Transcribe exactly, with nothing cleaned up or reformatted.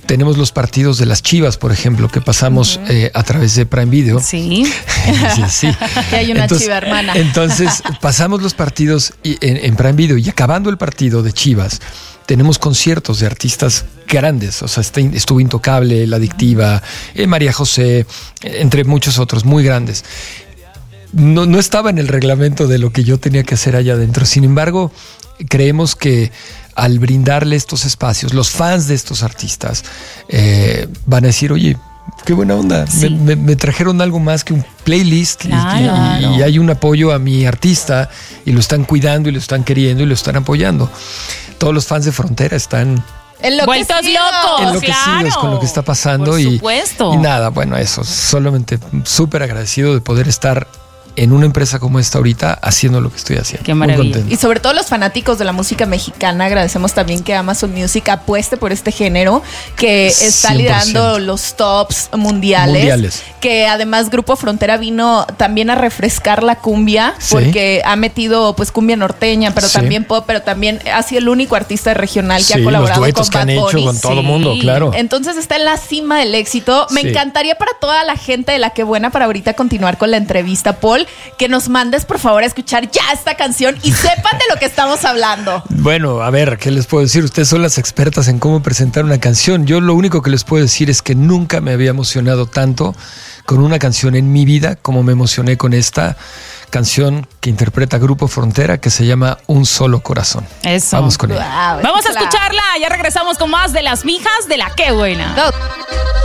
tenemos los partidos de las Chivas, por ejemplo, que pasamos uh-huh. eh, a través de Prime Video. Sí. sí, sí. Que hay una entonces, Chiva hermana. Entonces, pasamos los partidos en, en Prime Video y acabando el partido de Chivas, tenemos conciertos de artistas grandes. O sea, estuvo Intocable, La Adictiva, eh, María José, entre muchos otros, muy grandes. No, no estaba en el reglamento de lo que yo tenía que hacer allá adentro. Sin embargo, creemos que al brindarle estos espacios, los fans de estos artistas eh, van a decir, oye, qué buena onda, sí. me, me, me trajeron algo más que un playlist claro, y, y, y hay un apoyo a mi artista y lo están cuidando y lo están queriendo y lo están apoyando. Todos los fans de Frontera están vueltos locos, enloquecidos claro. con lo que está pasando. Por y, supuesto. y nada, bueno, eso, solamente súper agradecido de poder estar en una empresa como esta ahorita haciendo lo que estoy haciendo. Qué maravilla. Y sobre todo los fanáticos de la música mexicana, agradecemos también que Amazon Music apueste por este género que está cien por ciento liderando los tops mundiales, mundiales. Que además Grupo Frontera vino también a refrescar la cumbia, ¿sí? Porque ha metido pues cumbia norteña, pero sí. también pop, pero también ha sido el único artista regional que sí, ha colaborado los duetos con que Bad han Bunny. hecho con todo el sí. mundo, claro. Entonces está en la cima del éxito. Me sí. encantaría para toda la gente de La Qué Buena para ahorita continuar con la entrevista, Paul, que nos mandes por favor a escuchar ya esta canción y sepan de lo que estamos hablando. Bueno, a ver, ¿qué les puedo decir? Ustedes son las expertas en cómo presentar una canción. Yo lo único que les puedo decir es que nunca me había emocionado tanto con una canción en mi vida como me emocioné con esta canción que interpreta Grupo Frontera, que se llama Un Solo Corazón. Eso. Vamos con ella. Wow, Vamos a escucharla. Ya regresamos con más de Las Mijas de La Qué Buena. Go.